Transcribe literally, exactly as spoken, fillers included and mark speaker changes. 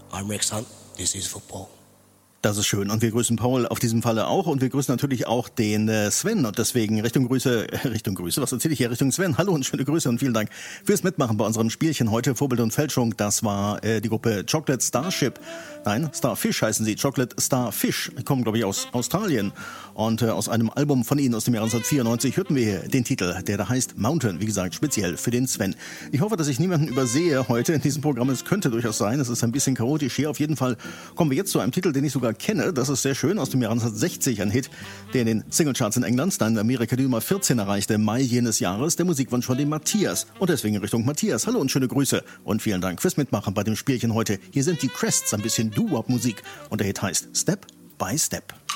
Speaker 1: I'm Rex Hunt, this is football.
Speaker 2: Das ist schön und wir grüßen Paul auf diesem Falle auch und wir grüßen natürlich auch den äh, Sven und deswegen Richtung Grüße, äh, Richtung Grüße, was erzähle ich hier, Richtung Sven, hallo und schöne Grüße und vielen Dank fürs Mitmachen bei unserem Spielchen heute, Vorbild und Fälschung, das war äh, die Gruppe Chocolate Starship, nein, Starfish heißen sie, Chocolate Starfish, kommen glaube ich aus Australien und äh, aus einem Album von ihnen aus dem Jahr neunzehnhundertvierundneunzig hörten wir hier den Titel, der da heißt Mountain, wie gesagt, speziell für den Sven. Ich hoffe, dass ich niemanden übersehe heute in diesem Programm, es könnte durchaus sein, es ist ein bisschen chaotisch hier, auf jeden Fall kommen wir jetzt zu einem Titel, den ich sogar kenne, das ist sehr schön, aus dem Jahr neunzehnhundertsechzig, ein Hit, der in den Singlecharts in England, dann in Amerika die Nummer vierzehn erreichte, im Mai jenes Jahres, der Musikwunsch von dem Matthias und deswegen in Richtung Matthias. Hallo und schöne Grüße und vielen Dank fürs Mitmachen bei dem Spielchen heute. Hier sind die Crests, ein bisschen Doo-Wop-Musik und der Hit heißt Step by Step.